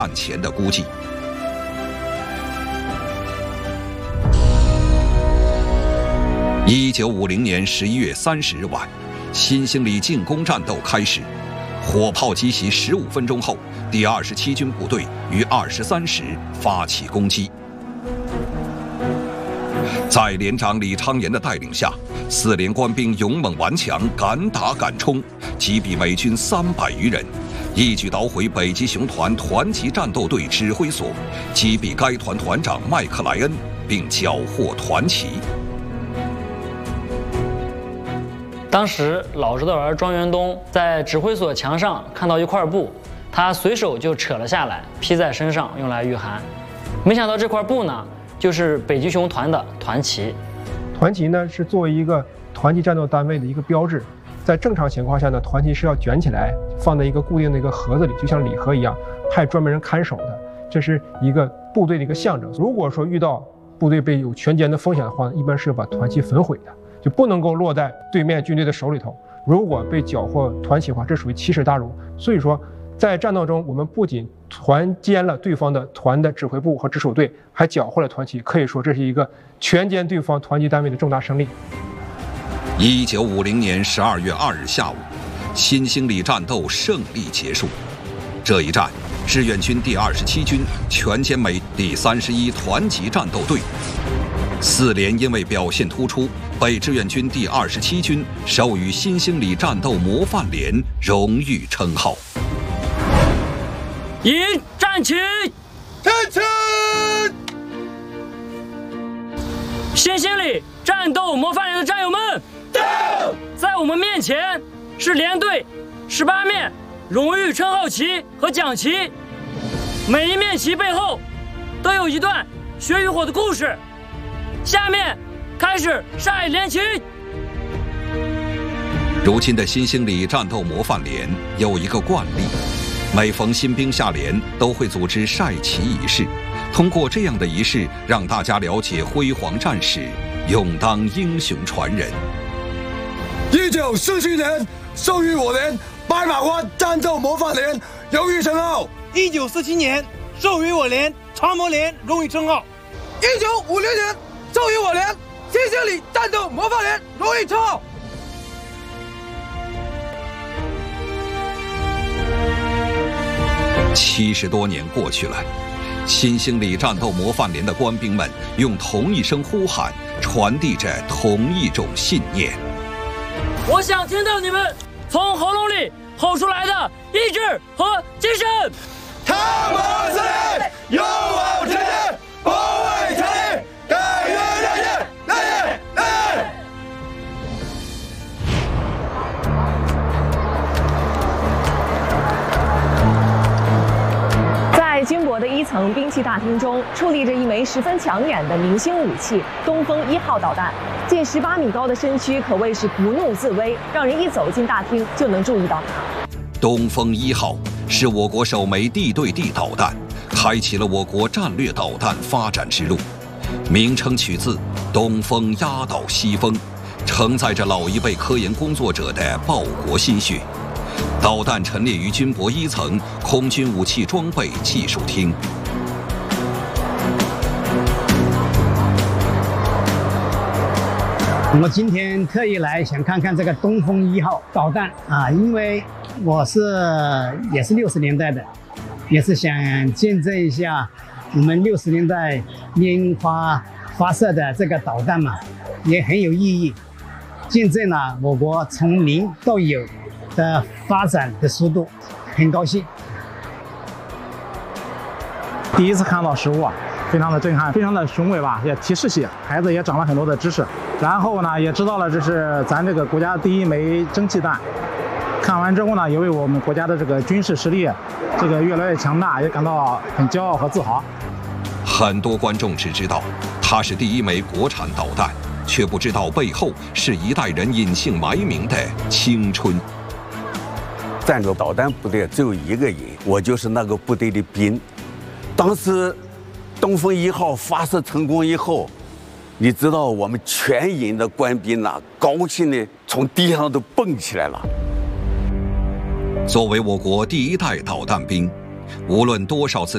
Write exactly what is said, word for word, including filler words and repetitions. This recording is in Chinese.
战前的估计。一九五零年十一月三十日晚，新兴里进攻战斗开始，火炮击袭十五分钟后，第二十七军部队于二十三时发起攻击。在连长李昌言的带领下，四连官兵勇猛顽强，敢打敢冲，击毙美军三百余人，一举捣毁北极熊团团级战斗队指挥所，击毙该团团长麦克莱恩，并缴获团旗。 当时老指导员庄元东在指挥所墙上看到一块布，他随手就扯了下来，披在身上用来御寒。没想到这块布呢，就是北极熊团的团旗。 团旗呢是作为一个团级战斗单位的一个标志，在正常情况下呢，团旗是要卷起来放在一个固定的一个盒子里，就像礼盒一样，派专门人看守的，这是一个部队的一个象征。如果说遇到部队被有全歼的风险的话，一般是要把团旗焚毁的，就不能够落在对面军队的手里头。如果被缴获团旗的话，这属于奇耻大辱。所以说，在战斗中，我们不仅团歼了对方的团的指挥部和直属队，还缴获了团旗，可以说这是一个全歼对方团级单位的重大胜利。 一九五零年十二月二日下午，新兴里战斗胜利结束。这一战，志愿军第二十七军全歼美第三十一团级战斗队。四连因为表现突出，被志愿军第二十七军授予新兴里战斗模范连荣誉称号。 迎战旗， 站起！ 新兴里战斗模范连的战友们，在我们面前是连队十八面荣誉称号旗和奖旗，每一面旗背后都有一段血与火的故事。下面开始晒连旗。 如今的新兴里战斗模范连有一个惯例，每逢新兵下连都会组织晒旗仪式，通过这样的仪式让大家了解辉煌战史，勇当英雄传人。 一九四七年授予我连白马关战斗模范连荣誉称号。 一九四七年授予我连长模连荣誉称号。 一九五零年授予我连新兴里战斗模范连荣誉称号。 七十多年过去了，新兴里战斗模范连的官兵们用同一声呼喊，传递着同一种信念。 我想听到你们从喉咙里吼出来的意志和精神。 他们是勇往直前，不畏强敌，敢于烈焰，烈焰，烈焰。 在军博的一层兵器大厅中，矗立着一枚十分抢眼的明星武器——东风一号导弹。近十八米高的身躯可谓是不怒自威，让人一走进大厅就能注意到它。 东风一号是我国首枚地对地导弹，开启了我国战略导弹发展之路。名称取自“东风压倒西风”，承载着老一辈科研工作者的报国心血。导弹陈列于军博一层空军武器装备技术厅。 我今天特意来想看看这个东风一号导弹啊，因为我是也是六十年代的，也是想见证一下我们六十年代烟花发射的这个导弹嘛，也很有意义，见证了我国从零到有的发展的速度，很高兴。 第一次看到实物啊，非常的震撼，非常的雄伟吧，也提士气，孩子也长了很多的知识。然后呢，也知道了这是咱这个国家第一枚蒸汽弹。看完之后呢，也为我们国家的这个军事实力这个越来越强大，也感到很骄傲和自豪。 很多观众只知道它是第一枚国产导弹，却不知道背后是一代人隐姓埋名的青春。 战斗导弹部队只有一个人，我就是那个部队的兵。当时东风一号发射成功以后，你知道我们全营的官兵呐、啊，高兴的从地上都蹦起来了。 作为我国第一代导弹兵，无论多少次